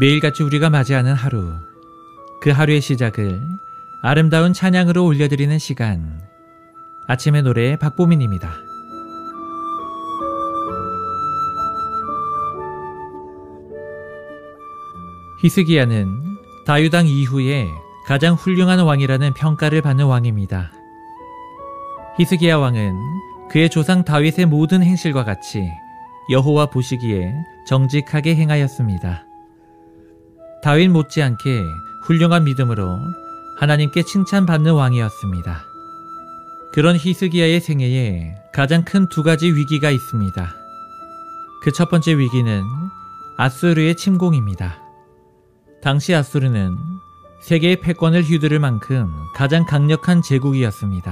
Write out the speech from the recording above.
매일같이 우리가 맞이하는 하루, 그 하루의 시작을 아름다운 찬양으로 올려드리는 시간, 아침의 노래 박보민입니다. 히스기야는 다윗 왕 이후에 가장 훌륭한 왕이라는 평가를 받는 왕입니다. 히스기야 왕은 그의 조상 다윗의 모든 행실과 같이 여호와 보시기에 정직하게 행하였습니다. 다윗 못지않게 훌륭한 믿음으로 하나님께 칭찬받는 왕이었습니다. 그런 히스기야의 생애에 가장 큰 두 가지 위기가 있습니다. 그 첫 번째 위기는 아수르의 침공입니다. 당시 아수르는 세계의 패권을 휘두를 만큼 가장 강력한 제국이었습니다.